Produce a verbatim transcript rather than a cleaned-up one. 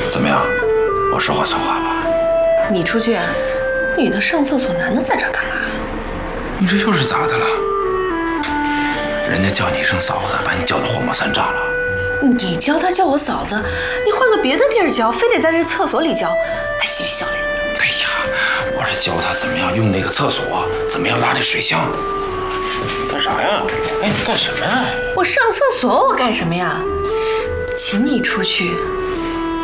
怎么样？我说话算话吧？ 你出去啊？女的上厕所，男的在这儿干嘛？ 你这又是咋的了？人家叫你一声嫂子，把你叫得火冒三丈了。 你教他叫我嫂子，你换个别的地儿教，非得在这厕所里教，还嬉皮笑脸的。 哎呀，我是教他怎么样用那个厕所，怎么样拉这水箱。干啥呀？哎，你干什么呀？ 我上厕所，我干什么呀？请你出去，